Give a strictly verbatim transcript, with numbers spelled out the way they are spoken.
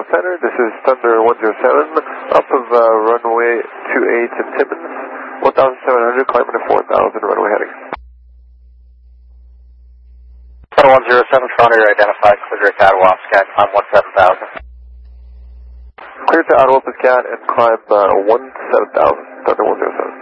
Center. This is Thunder one zero seven, up of uh, runway two eight to Timmins, one thousand seven hundred, climbing to four thousand, runway heading. Thunder one zero seven, Frontier identified, clear direct Ottawa, scan, climb one seven thousand. Clear to Ottawa, Piscat, and climb uh, one seven thousand, Thunder one zero seven.